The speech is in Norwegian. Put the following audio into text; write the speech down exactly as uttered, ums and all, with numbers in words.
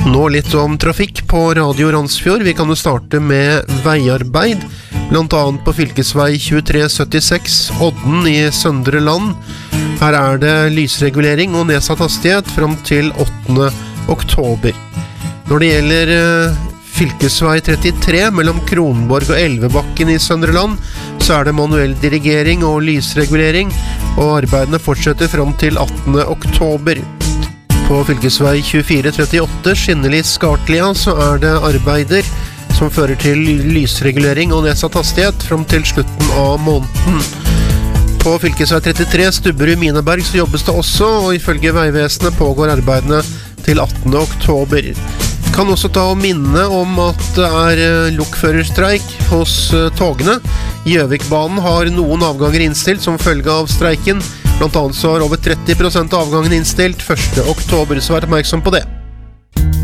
Nå litt om trafikk på Radio Randsfjord. Vi kan jo starte med veiarbeid, blant annet på fylkesvei tjuetre syttiseks Odden i Søndre Land. Her er det lysregulering og nedsatt hastighet frem til åttende oktober. Når det gjelder eh, fylkesvei trettitre mellom Kronborg og Elvebakken i Søndre Land, så er det manuell dirigering og lysregulering, og arbeidene fortsetter frem til attende oktober. På fylkesvei tjuefire trettiåtte Skinneli-Skartlia så er det arbeider som fører til lysregulering og nedsatt hastighet frem til slutten av måneden. På fylkesvei trettitre Stubberud-Mineberg så jobbes det også, og ifølge Veivesenet pågår arbeidene til attende oktober. Kan også ta og minne om at det er lokførerstreik hos togene. Gjøvikbanen har noen avganger innstilt som følge av streiken. Blant annet så har over tretti prosent av avgangen innstilt første oktober, så vær oppmerksom på det.